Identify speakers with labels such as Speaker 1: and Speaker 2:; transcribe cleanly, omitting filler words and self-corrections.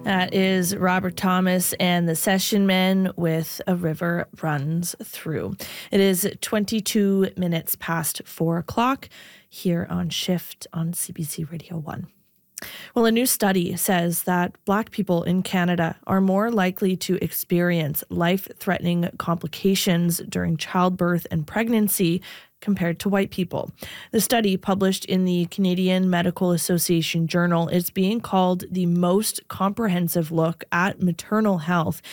Speaker 1: That is Robert Thomas and the Session Men with A River Runs Through. It is 22 minutes past 4 o'clock here on Shift on CBC Radio 1. Well, a new study says that Black people in Canada are more likely to experience life-threatening complications during childbirth and pregnancy compared to white people. The study, published in the Canadian Medical Association Journal, is being called the most comprehensive look at maternal health